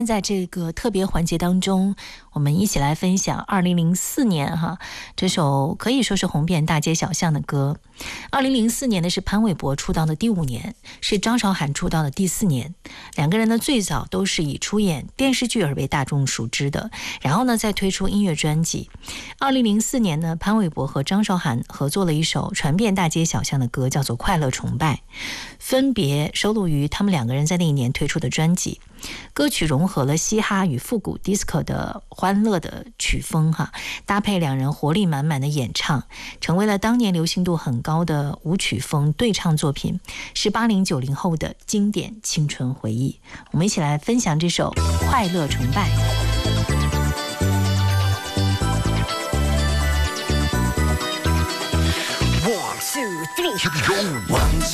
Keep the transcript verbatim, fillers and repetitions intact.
在这个特别环节当中，我们一起来分享二零零四年哈这首可以说是红遍大街小巷的歌。二零零四年呢是潘玮柏出道的第五年，是张韶涵出道的第四年。两个人呢最早都是以出演电视剧而被大众熟知的，然后呢再推出音乐专辑。二零零四年呢，潘玮柏和张韶涵合作了一首传遍大街小巷的歌，叫做《快乐崇拜》，分别收录于他们两个人在那一年推出的专辑。歌曲融合了嘻哈与复古 disco 的欢乐的曲风哈，搭配两人活力满满的演唱，成为了当年流行度很高的舞曲风对唱作品，是八零九零后的经典青春回忆。我们一起来分享这首《快乐崇拜》。 One, two, three, here we go. One,